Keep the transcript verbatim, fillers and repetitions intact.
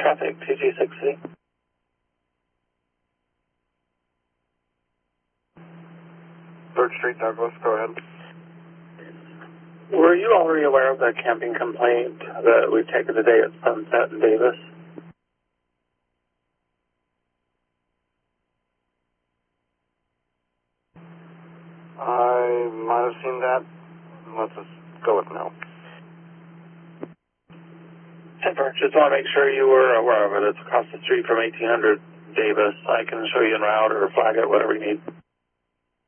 traffic, T G sixty. third Street, Douglas, go ahead. Were you already aware of the camping complaint that we've taken today at Sunset and Davis? I might have seen that. Let's just go with no. Temper, just want to make sure you were aware of it. It's across the street from eighteen hundred Davis. I can show you en route or flag it, whatever you need.